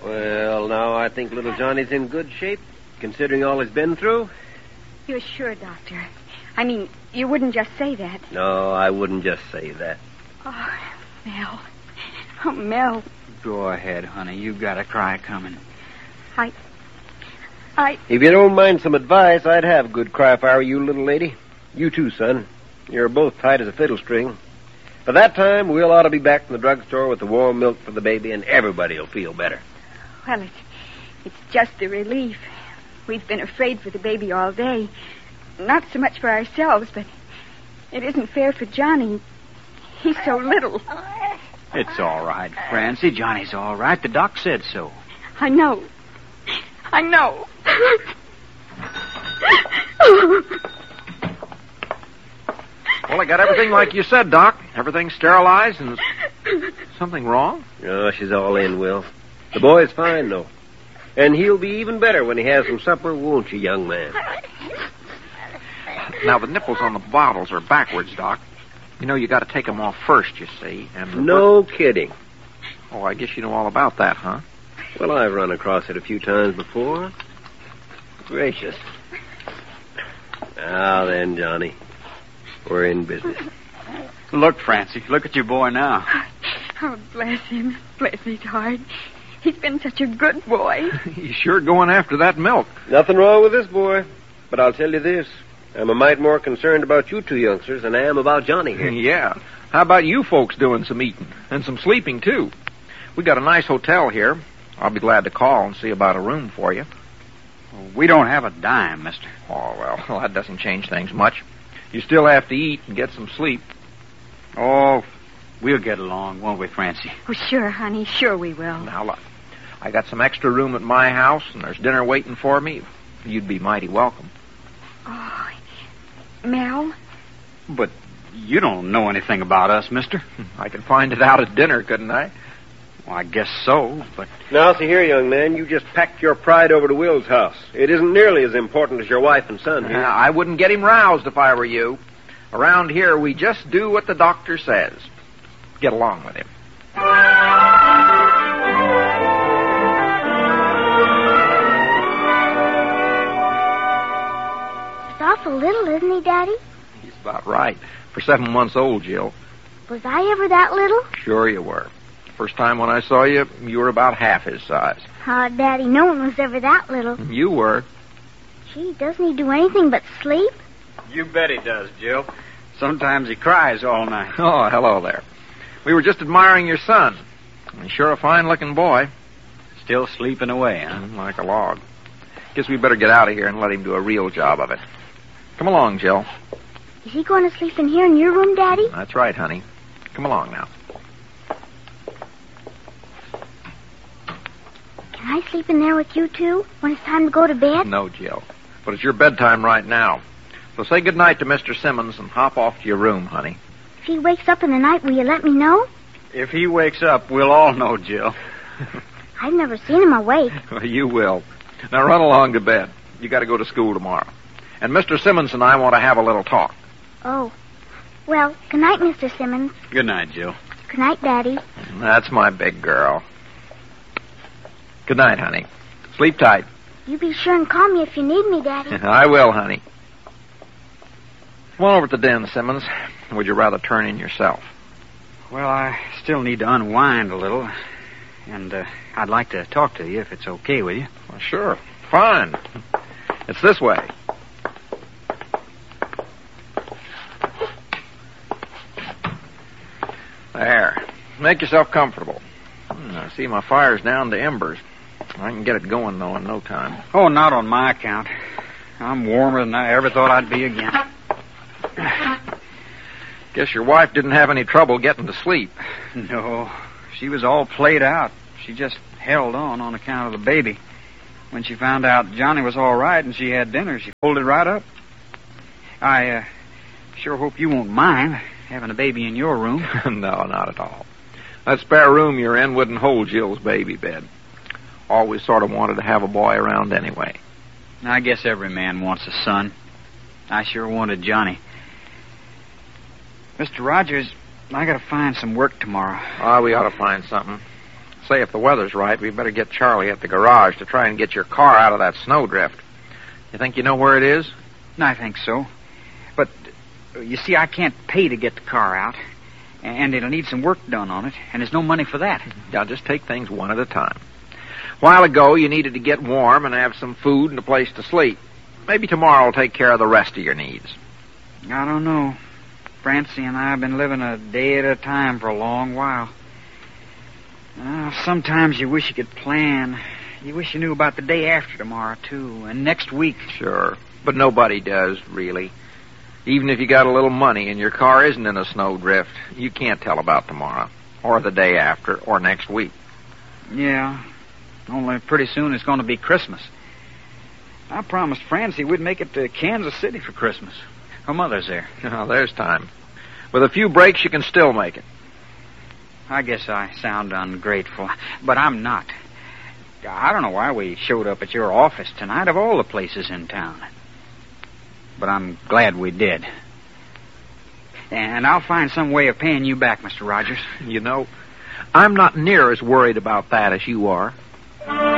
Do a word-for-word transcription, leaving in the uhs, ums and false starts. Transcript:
Well, now I think little Johnny's in good shape, considering all he's been through. You're sure, Doctor? I mean, you wouldn't just say that. No, I wouldn't just say that. Oh, Mel. Oh, Mel. Go ahead, honey. You've got a cry coming. I... I... If you don't mind some advice, I'd have a good cry if I were you, little lady. You too, son. You're both tight as a fiddle string. By that time, we'll ought to be back in the drugstore with the warm milk for the baby, and everybody will feel better. Well, it's, it's just a relief. We've been afraid for the baby all day. Not so much for ourselves, but it isn't fair for Johnny. He's so little. It's all right, Francie. Johnny's all right. The doc said so. I know. I know. Well, I got everything like you said, Doc. Everything's sterilized and... Something wrong? Oh, she's all in, Will. The boy's fine, though. And he'll be even better when he has some supper, won't you, young man? Now, the nipples on the bottles are backwards, Doc. You know, you got to take them off first, you see. And no kidding. Oh, I guess you know all about that, huh? Well, I've run across it a few times before. Gracious. Now then, Johnny. We're in business. Look, Francie. Look at your boy now. Oh, bless him. Bless his heart. He's been such a good boy. He's sure going after that milk. Nothing wrong with this boy. But I'll tell you this. I'm a mite more concerned about you two youngsters than I am about Johnny here. Yeah. How about you folks doing some eating? And some sleeping, too. We got a nice hotel here. I'll be glad to call and see about a room for you. We don't have a dime, mister. Oh, well, well, that doesn't change things much. You still have to eat and get some sleep. Oh, we'll get along, won't we, Francie? Oh, sure, honey. Sure we will. Now, look. I got some extra room at my house, and there's dinner waiting for me. You'd be mighty welcome. Oh, Mel? But you don't know anything about us, mister. I could find it out at dinner, couldn't I? Well, I guess so, but... Now, see here, young man, you just packed your pride over to Will's house. It isn't nearly as important as your wife and son here. Uh, I wouldn't get him roused if I were you. Around here, we just do what the doctor says. Get along with him. He's awful little, isn't he, Daddy? He's about right. For seven months old, Jill. Was I ever that little? Sure you were. First time when I saw you, you were about half his size. Oh, Daddy, no one was ever that little. You were. Gee, doesn't he do anything but sleep? You bet he does, Jill. Sometimes he cries all night. Oh, hello there. We were just admiring your son. He's sure a fine-looking boy. Still sleeping away, huh? Mm, like a log. Guess we better get out of here and let him do a real job of it. Come along, Jill. Is he going to sleep in here in your room, Daddy? That's right, honey. Come along now. Can I sleep in there with you two when it's time to go to bed? No, Jill. But it's your bedtime right now. So say goodnight to Mister Simmons and hop off to your room, honey. If he wakes up in the night, will you let me know? If he wakes up, we'll all know, Jill. I've never seen him awake. Well, you will. Now run along to bed. You got to go to school tomorrow. And Mister Simmons and I want to have a little talk. Oh. Well, good night, Mister Simmons. Good night, Jill. Good night, Daddy. That's my big girl. Good night, honey. Sleep tight. You be sure and call me if you need me, Daddy. I will, honey. Come on over to the den, Simmons. Would you rather turn in yourself? Well, I still need to unwind a little. And uh, I'd like to talk to you if it's okay with you. Well, sure. Fine. It's this way. There. Make yourself comfortable. Hmm, I see my fire's down to embers. I can get it going, though, in no time. Oh, not on my account. I'm warmer than I ever thought I'd be again. Guess your wife didn't have any trouble getting to sleep. No, she was all played out. She just held on on account of the baby. When she found out Johnny was all right and she had dinner, she folded right up. I uh, sure hope you won't mind having a baby in your room. No, not at all. That spare room you're in wouldn't hold Jill's baby bed. Always sort of wanted to have a boy around anyway. I guess every man wants a son. I sure wanted Johnny. Mister Rogers, I gotta find some work tomorrow. Ah, we ought to find something. Say, if the weather's right, we better get Charlie at the garage to try and get your car out of that snowdrift. You think you know where it is? I think so. But, uh, you see, I can't pay to get the car out. And it'll need some work done on it, and there's no money for that. Now, just take things one at a time. A while ago, you needed to get warm and have some food and a place to sleep. Maybe tomorrow will take care of the rest of your needs. I don't know. Francie and I have been living a day at a time for a long while. Uh, sometimes you wish you could plan. You wish you knew about the day after tomorrow, too, and next week. Sure, but nobody does, really. Even if you got a little money and your car isn't in a snowdrift, you can't tell about tomorrow, or the day after, or next week. Yeah, only pretty soon it's going to be Christmas. I promised Francie we'd make it to Kansas City for Christmas. Her mother's there. Oh, there's time. With a few breaks, you can still make it. I guess I sound ungrateful, but I'm not. I don't know why we showed up at your office tonight, of all the places in town. But I'm glad we did. And I'll find some way of paying you back, Mister Rogers. You know, I'm not near as worried about that as you are.